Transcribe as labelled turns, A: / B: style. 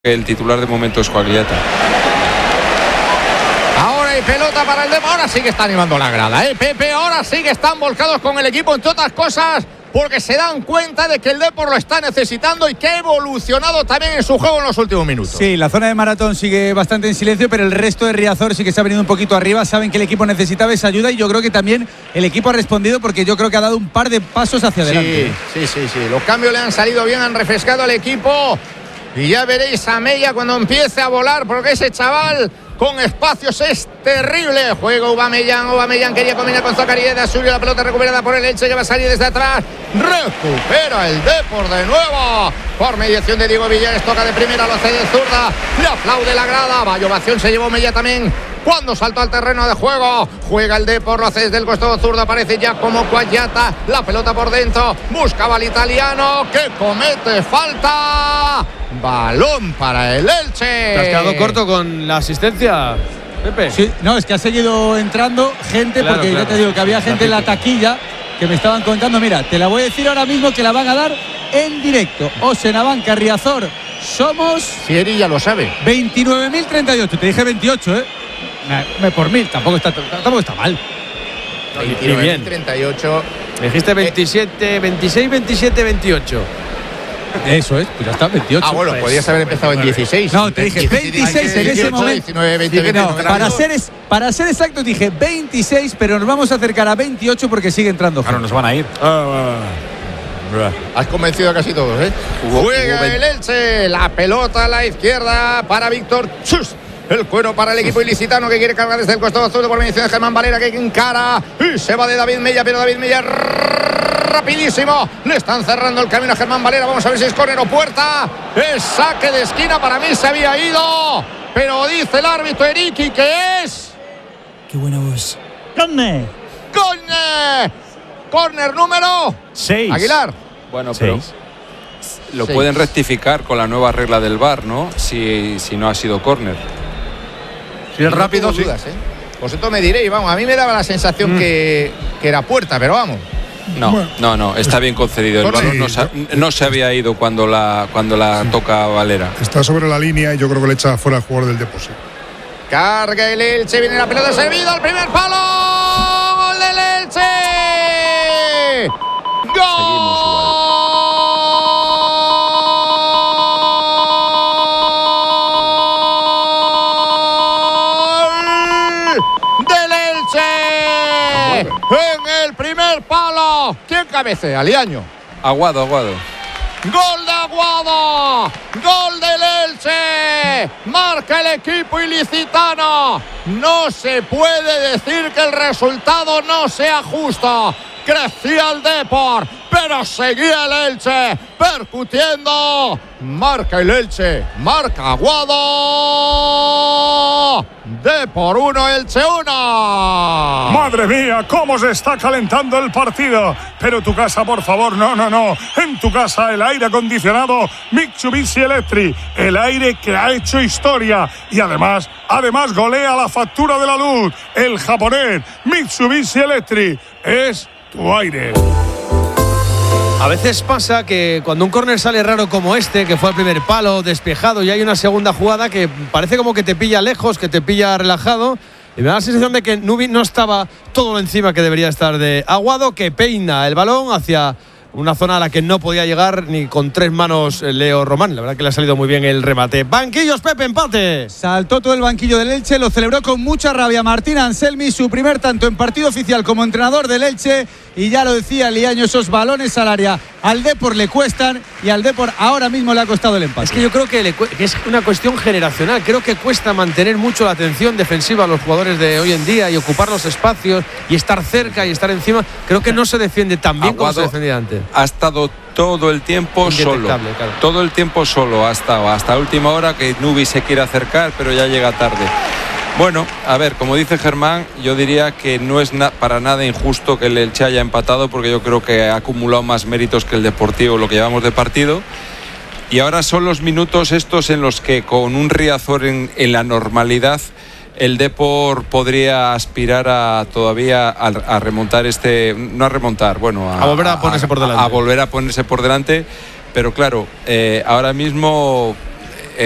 A: El titular de momento es Coagliata.
B: Ahora hay pelota para el Depor. Ahora sí que está animando la grada, Pepe. Ahora sí que están volcados con el equipo, entre otras cosas, porque se dan cuenta de que el Depor lo está necesitando y que ha evolucionado también en su juego en los últimos minutos.
C: Sí, la zona de Maratón sigue bastante en silencio, pero el resto de Riazor sí que se ha venido un poquito arriba. Saben que el equipo necesitaba esa ayuda y yo creo que también el equipo ha respondido, porque yo creo que ha dado un par de pasos hacia adelante.
B: Sí. Los cambios le han salido bien, han refrescado al equipo. Y ya veréis a Mella cuando empiece a volar, porque ese chaval con espacios es terrible. Juega Aubameyang quería combinar con Zakaria, subió la pelota recuperada por el Elche, que va a salir desde atrás. Recupera el Depor de nuevo por mediación de Diego Villares, toca de primera, lo hace de zurda, le aplaude la grada. Vaya ovación se llevó Mella también cuando saltó al terreno de juego. Juega el Depor, lo hace desde el costado zurdo, aparece ya como Coagliata, la pelota por dentro, buscaba al italiano que comete falta. Balón para el Elche.
D: ¿Te has quedado corto con la asistencia, Pepe?
C: Sí, no, es que ha seguido entrando gente,
D: claro,
C: porque ya te digo que había gente en la taquilla que me estaban contando. Mira, te la voy a decir ahora mismo que la van a dar en directo. Osenabanca, Riazor, somos...
B: Sieri ya lo sabe.
C: 29.038, te dije 28, por 1000, tampoco está mal.
B: 29.038.
D: Dijiste 27, 26, 27, 28.
C: Eso es, pues ya está, 28.
B: Ah, bueno, podías haber empezado en 16.
C: No, te dije 26 en ese momento.
B: 19, 20,
C: No, para ser exacto dije 26, pero nos vamos a acercar a 28 porque sigue entrando.
E: Claro, nos van a ir.
B: Has convencido a casi todos, Juega el Elche, la pelota a la izquierda para Víctor Chus. El cuero para el equipo ilicitano, que quiere cargar desde el costado azul por mediación de Germán Valera, que encara y se va de David Mella, pero David Mella rapidísimo, le están cerrando el camino a Germán Valera. Vamos a ver si es córner o puerta. Es saque de esquina, para mí se había ido, pero dice el árbitro Eriki que es...
F: Qué buena voz.
B: ¡Córner! ¡Córner número
E: 6!
B: Aguilar.
A: Bueno, pero lo pueden rectificar con la nueva regla del VAR, ¿no? Si no ha sido córner.
B: Si es rápido, sí. Vosotros me diréis, vamos, a mí me daba la sensación que era puerta, pero vamos.
A: No, está bien concedido. El balón no se había ido cuando la toca Valera.
G: Está sobre la línea y yo creo que le echa fuera al jugador del depósito.
B: Carga el Elche, viene la pelota servida, el primer palo, gol del Elche. ¡Gol! Del Elche. En el primer palo. ¿Quién cabecea? Liaño.
A: Aguado.
B: Gol de Aguado, gol del Elche, marca el equipo ilicitano. No se puede decir que el resultado no sea justo. Crecía el Depor, pero seguía el Elche percutiendo. Marca el Elche, marca Aguado. Depor 1, Elche 1.
G: Madre mía, cómo se está calentando el partido. Pero tu casa, por favor, no. En tu casa el aire acondicionado Mitsubishi Electric, el aire que ha hecho historia y además golea la factura de la luz. El japonés Mitsubishi Electric es tu aire.
D: A veces pasa que cuando un córner sale raro como este, que fue al primer palo, despejado, y hay una segunda jugada que parece como que te pilla lejos, que te pilla relajado, y me da la sensación de que Nubi no estaba todo encima que debería estar de Aguado, que peina el balón hacia una zona a la que no podía llegar ni con tres manos Leo Román. La verdad que le ha salido muy bien el remate. Banquillos, Pepe, empate.
C: Saltó todo el banquillo del Elche, lo celebró con mucha rabia Martín Anselmi, su primer tanto en partido oficial como entrenador del Elche, y ya lo decía Liaño, esos balones al área al Depor le cuestan y al Depor ahora mismo le ha costado el empate.
D: Es que yo creo que es una cuestión generacional. Creo que cuesta mantener mucho la atención defensiva a los jugadores de hoy en día y ocupar los espacios y estar cerca y estar encima. Creo que no se defiende tan bien como se defendía antes.
A: Ha estado todo el tiempo solo. Claro. Todo el tiempo solo ha estado. Hasta última hora que Nubi se quiere acercar, pero ya llega tarde. Bueno, a ver, como dice Germán, yo diría que no es para nada injusto que el Elche haya empatado, porque yo creo que ha acumulado más méritos que el Deportivo, lo que llevamos de partido. Y ahora son los minutos estos en los que con un Riazor en la normalidad, el Depor podría aspirar a remontar a volver a ponerse por delante. Pero claro, ahora mismo